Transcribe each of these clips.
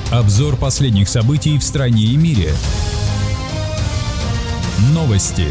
Обзор последних событий в стране и мире. Новости.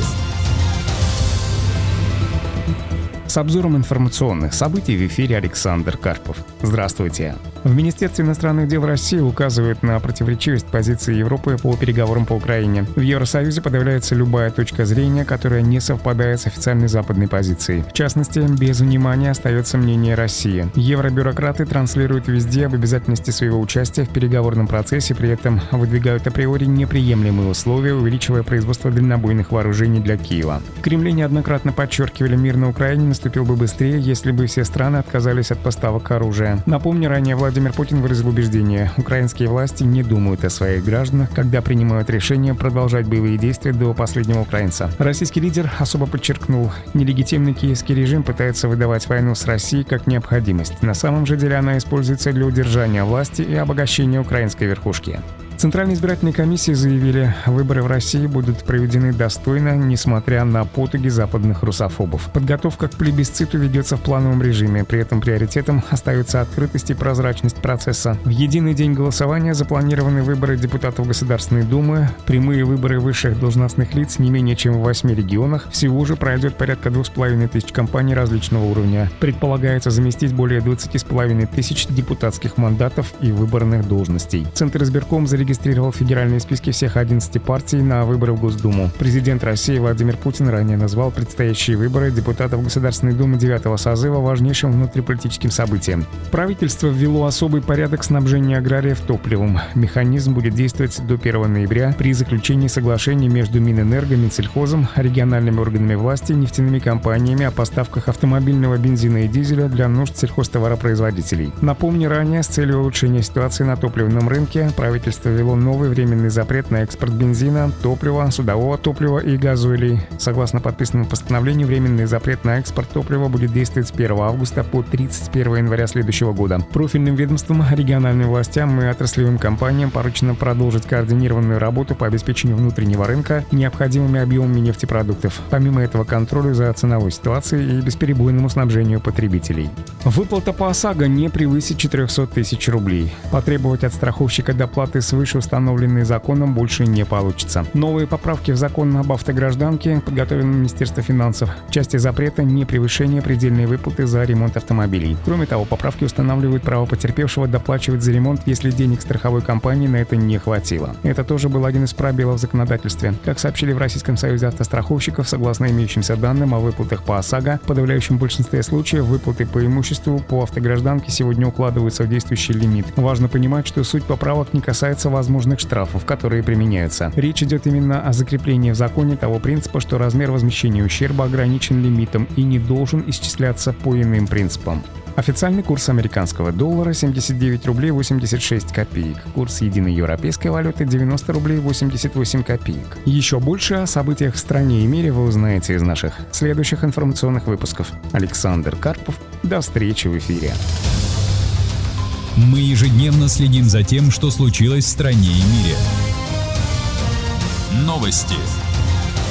С обзором информационных событий в эфире Александр Карпов. Здравствуйте. В Министерстве иностранных дел России указывают на противоречивость позиции Европы по переговорам по Украине. В Евросоюзе подавляется любая точка зрения, которая не совпадает с официальной западной позицией. В частности, без внимания остается мнение России. Евробюрократы транслируют везде об обязательности своего участия в переговорном процессе, при этом выдвигают априори неприемлемые условия, увеличивая производство дальнобойных вооружений для Киева. В Кремле неоднократно подчеркивали, мир на Украине наступил бы быстрее, если бы все страны отказались от поставок оружия. Напомню, ранее Владимир Путин выразил убеждение: украинские власти не думают о своих гражданах, когда принимают решение продолжать боевые действия до последнего украинца. Российский лидер особо подчеркнул: нелегитимный киевский режим пытается выдавать войну с Россией как необходимость. На самом же деле она используется для удержания власти и обогащения украинской верхушки. Центральной избирательной комиссии заявили, выборы в России будут проведены достойно, несмотря на потуги западных русофобов. Подготовка к плебисциту ведется в плановом режиме, при этом приоритетом остается открытость и прозрачность процесса. В единый день голосования запланированы выборы депутатов Государственной Думы, прямые выборы высших должностных лиц не менее чем в 8 регионах. Всего же пройдет порядка 2500 кампаний различного уровня. Предполагается заместить более 20,5 депутатских мандатов и выборных должностей. Центр избирком зарегистрировал федеральные списки всех 11 партий на выборы в Госдуму. Президент России Владимир Путин ранее назвал предстоящие выборы депутатов Государственной Думы 9-го созыва важнейшим внутриполитическим событием. Правительство ввело особый порядок снабжения аграриев топливом. Механизм будет действовать до 1 ноября при заключении соглашений между Минэнерго, Минсельхозом, региональными органами власти, нефтяными компаниями о поставках автомобильного бензина и дизеля для нужд сельхозтоваропроизводителей. Напомню, ранее с целью улучшения ситуации на топливном рынке правительство ввело новый временный запрет на экспорт бензина, топлива, судового топлива и газоилей. Согласно подписанному постановлению, временный запрет на экспорт топлива будет действовать с 1 августа по 31 января следующего года. Профильным ведомствам, региональным властям и отраслевым компаниям поручено продолжить координированную работу по обеспечению внутреннего рынка необходимыми объемами нефтепродуктов. Помимо этого, контролю за ценовой ситуацией и бесперебойному снабжению потребителей. Выплата по ОСАГО не превысит 400 тысяч рублей. Потребовать от страховщика доплаты свыше установленные законом больше не получится. Новые поправки в закон об автогражданке подготовлено Министерство финансов в части запрета непревышения предельной выплаты за ремонт автомобилей. Кроме того, поправки устанавливают право потерпевшего доплачивать за ремонт, если денег страховой компании на это не хватило. Это тоже был один из пробелов в законодательстве. Как сообщили в Российском союзе автостраховщиков, согласно имеющимся данным о выплатах по ОСАГО, в подавляющем большинстве случаев выплаты по имуществу по автогражданке сегодня укладываются в действующий лимит. Важно понимать, что суть поправок не касается возможных штрафов, которые применяются. Речь идет именно о закреплении в законе того принципа, что размер возмещения ущерба ограничен лимитом и не должен исчисляться по иным принципам. Официальный курс американского доллара 79 рублей 86 копеек. Курс единой европейской валюты 90 рублей 88 копеек. Еще больше о событиях в стране и мире вы узнаете из наших следующих информационных выпусков. Александр Карпов. До встречи в эфире. Мы ежедневно следим за тем, что случилось в стране и мире. Новости.